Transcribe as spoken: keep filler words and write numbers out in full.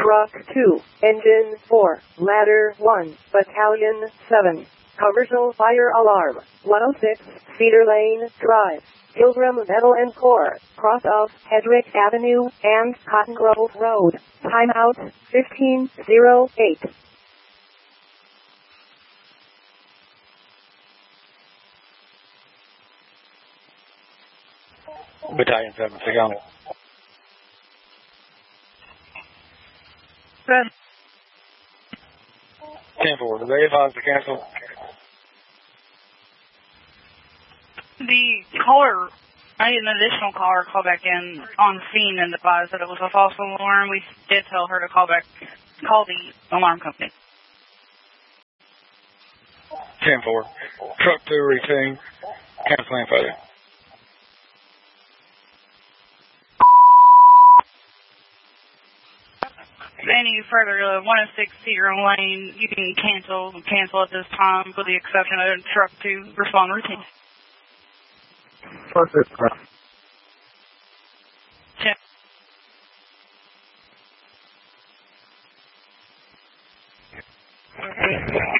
Truck two, Engine four, Ladder one, Battalion seven. Commercial fire alarm. one oh six, Cedar Lane Drive. Pilgrim Metal and Core, cross of Hedrick Avenue and Cotton Grove Road. Timeout fifteen oh eight. Battalion seven, take on it. ten four, do they advise to cancel? The caller, I had an additional caller call back in on scene and advised that it was a false alarm. We did tell her to call back, call the alarm company. ten four, Truck two routine, canceling failure. Any further uh, one oh six Cedar Lane, you can cancel cancel at this time with the exception of Truck two respond routine. Perfect. Check.